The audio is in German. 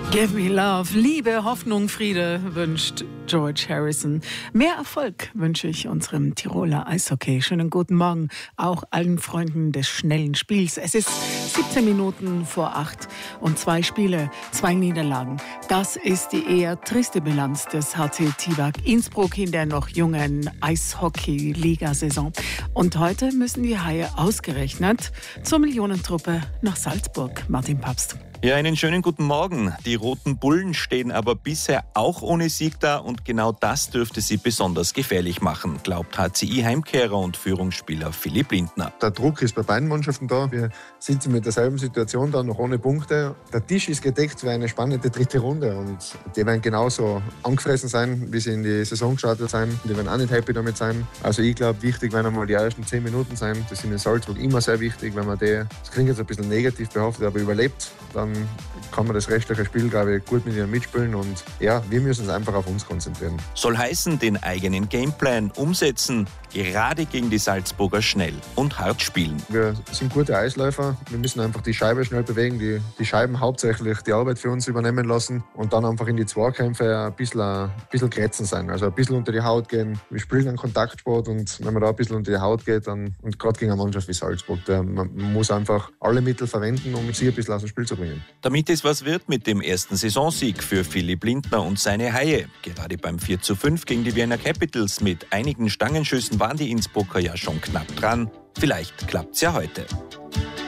Give me love, Liebe, Hoffnung, Friede wünscht George Harrison. Mehr Erfolg wünsche ich unserem Tiroler Eishockey. Schönen guten Morgen auch allen Freunden des schnellen Spiels. Es ist 17 Minuten vor 8 und 2 Spiele, 2 Niederlagen. Das ist die eher triste Bilanz des HC TIWAG Innsbruck in der noch jungen Eishockey-Liga-Saison. Und heute müssen die Haie ausgerechnet zur Millionentruppe nach Salzburg. Martin Papst. Ja, einen schönen guten Morgen. Die Roten Bullen stehen aber bisher auch ohne Sieg da und genau das dürfte sie besonders gefährlich machen, glaubt HCI-Heimkehrer und Führungsspieler Philipp Lindner. Der Druck ist bei beiden Mannschaften da. Wir sitzen mit derselben Situation da, noch ohne Punkte. Der Tisch ist gedeckt für eine spannende dritte Runde und die werden genauso angefressen sein, wie sie in die Saison gestartet sind. Die werden auch nicht happy damit sein. Also ich glaube, wichtig werden einmal die ersten 10 Minuten sein. Das sind in Salzburg immer sehr wichtig, wenn man das klingt jetzt ein bisschen negativ behaftet, aber überlebt, dann kann man das restliche Spiel, glaube ich, gut mit ihnen mitspielen und ja, wir müssen uns einfach auf uns konzentrieren. Soll heißen, den eigenen Gameplan umsetzen, gerade gegen die Salzburger schnell und hart spielen. Wir sind gute Eisläufer, wir müssen einfach die Scheibe schnell bewegen, die Scheiben hauptsächlich die Arbeit für uns übernehmen lassen und dann einfach in die Zweikämpfe ein bisschen grätzen sein, also ein bisschen unter die Haut gehen. Wir spielen einen Kontaktsport und wenn man da ein bisschen unter die Haut geht, dann, und gerade gegen eine Mannschaft wie Salzburg, man muss einfach alle Mittel verwenden, um sie ein bisschen aus dem Spiel zu bringen. Damit es was wird mit dem ersten Saisonsieg für Philipp Lindner und seine Haie. Gerade beim 4:5 gegen die Vienna Capitals mit einigen Stangenschüssen waren die Innsbrucker ja schon knapp dran. Vielleicht klappt's ja heute.